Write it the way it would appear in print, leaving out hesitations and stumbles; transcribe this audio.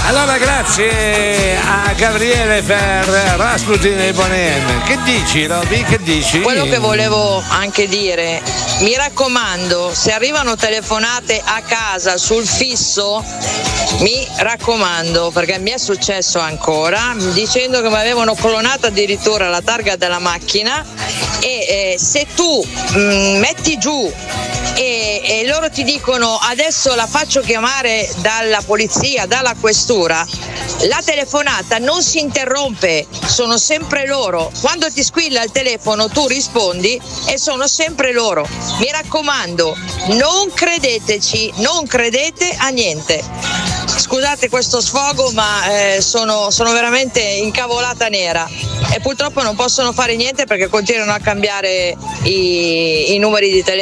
Allora grazie a Gabriele per Rasputin e Bonem. Che dici, Roby? Che dici? Quello che volevo anche dire, mi raccomando, se arrivano telefonate a casa sul fisso, mi raccomando, perché mi è successo ancora, dicendo che mi avevano clonato addirittura la targa della macchina e se tu metti giù e loro ti dicono adesso la faccio chiamare dalla polizia, dalla questura, la telefonata non si interrompe, sono sempre loro. Quando ti squilla il telefono tu rispondi e sono sempre loro. Mi raccomando, non credeteci, non credete a niente. Scusate questo sfogo, ma sono veramente incavolata nera e purtroppo non possono fare niente perché continuano a cambiare i numeri di telefono.